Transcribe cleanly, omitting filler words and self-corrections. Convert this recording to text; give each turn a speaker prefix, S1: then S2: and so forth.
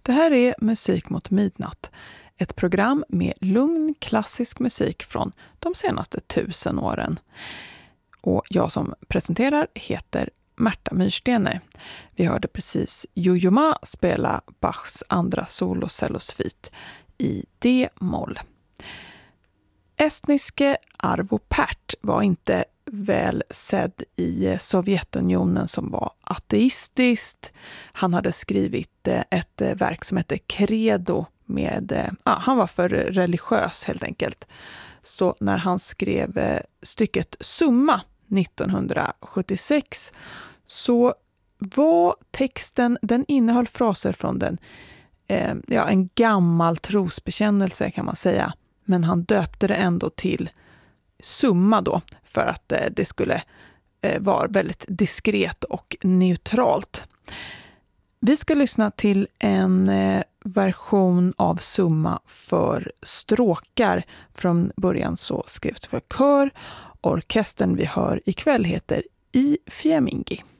S1: Det här är Musik mot midnatt. Ett program med lugn klassisk musik från de senaste 1000 åren. Och jag som presenterar heter Märta Myrstener. Vi hörde precis Yo-Yo Ma spela Bachs andra solocellosvit i D-moll. Estniske Arvo Pärt var inte väl sedd i Sovjetunionen som var ateistiskt. Han hade skrivit ett verk som heter Credo han var för religiös helt enkelt. Så när han skrev stycket Summa 1976 så var texten, den innehöll fraser från en gammal trosbekännelse kan man säga. Men han döpte det ändå till Summa då för att det skulle vara väldigt diskret och neutralt. Vi ska lyssna till en version av Summa för stråkar. Från början så skrevs det för kör. Orkestern vi hör ikväll heter I Fiammingi.